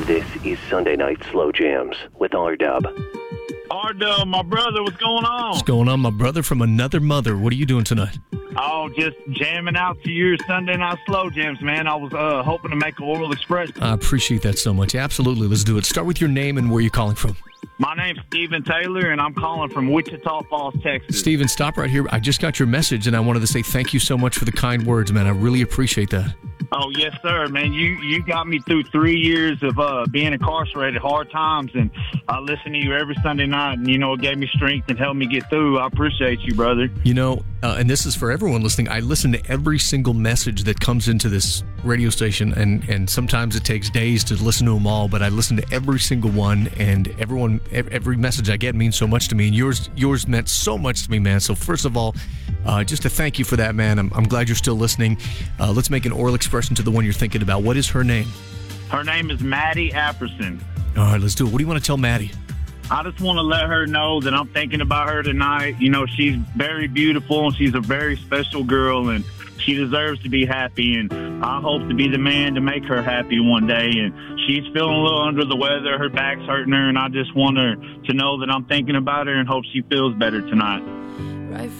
This is Sunday Night Slow Jams with R-Dub. R-Dub, my brother, what's going on? What's going on, my brother from another mother? What are you doing tonight? Oh, just jamming out to your Sunday Night Slow Jams, man. I was hoping to make an oral expression. I appreciate that so much. Absolutely. Let's do it. Start with your name and where you're calling from. My name's Stephen Taylor, and I'm calling from Wichita Falls, Texas. Stephen, stop right here. I just got your message, and I wanted to say thank you so much for the kind words, man. I really appreciate that. Oh, yes, sir, man. You got me through 3 years of being incarcerated, hard times, and I listen to you every Sunday night, and, it gave me strength and helped me get through. I appreciate you, brother. And this is for everyone listening. I listen to every single message that comes into this radio station, and sometimes it takes days to listen to them all, but I listen to every single one, and every message I get means so much to me, and yours meant so much to me, man. So first of all, just to thank you for that, man. I'm glad you're still listening. Let's make an oral expression to the one you're thinking about. What is her name? Her name is Maddie Apperson. All right, let's do it. What do you want to tell Maddie? I just want to let her know that I'm thinking about her tonight. She's very beautiful, and she's a very special girl, and she deserves to be happy, and I hope to be the man to make her happy one day. And she's feeling a little under the weather. Her back's hurting her, and I just want her to know that I'm thinking about her and hope she feels better tonight.